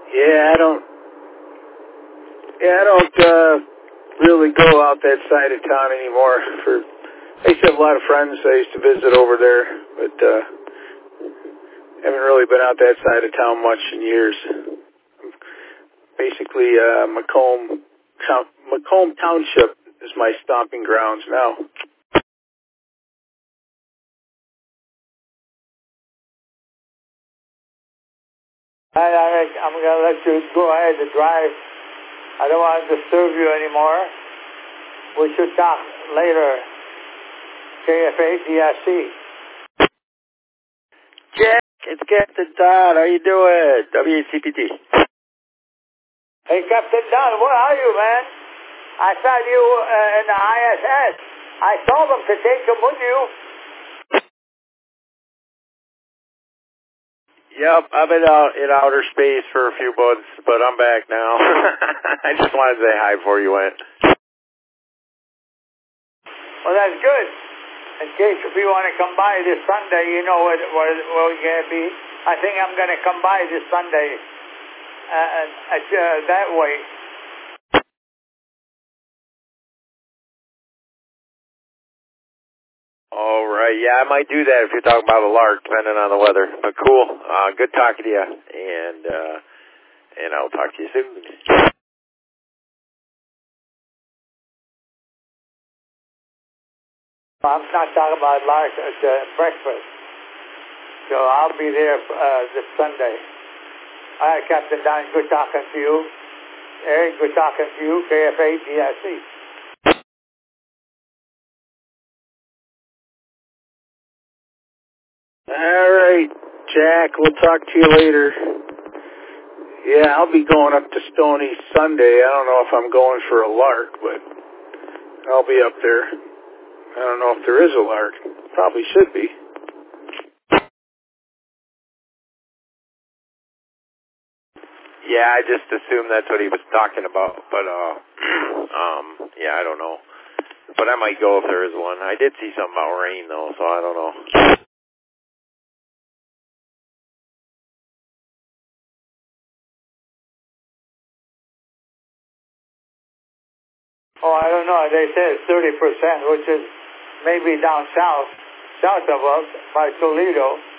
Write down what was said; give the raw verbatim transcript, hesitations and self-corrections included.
Yeah, I don't. Yeah, I don't uh, really go out that side of town anymore. For I used to have a lot of friends I used to visit over there, but uh, haven't really been out that side of town much in years. Basically, uh, Macomb, Macomb Township is my stomping grounds now. I, I, I'm going to let you go ahead and drive. I don't want to disturb you anymore. We should talk later. K F A D S C. Jack, it's Captain Todd. How you doing? W A C P T. Hey, Captain Don, where are you, man? I saw you uh, in the I S S. I told them to take them with you. Yep, I've been out in outer space for a few months, but I'm back now. I just wanted to say hi before you went. Well, that's good. In case if you want to come by this Sunday, you know where, where, where we're going to be. I think I'm going to come by this Sunday uh, uh, uh, that way. All right, yeah, I might do that if you're talking about a lark, depending on the weather. But cool, uh, good talking to you, and uh, and I'll talk to you soon. I'm not talking about lark at uh, breakfast, so I'll be there uh, this Sunday. All right, Captain Don, good talking to you. Eric, good talking to you. K F A D S C. All right, Jack, we'll talk to you later. Yeah, I'll be going up to Stony Sunday. I don't know if I'm going for a lark, but I'll be up there. I don't know if there is a lark. Probably should be. Yeah, I just assumed that's what he was talking about, but uh, um, yeah, I don't know. But I might go if there is one. I did see something about rain though, so I don't know. Oh, I don't know. They said thirty percent, which is maybe down south, south of us by Toledo.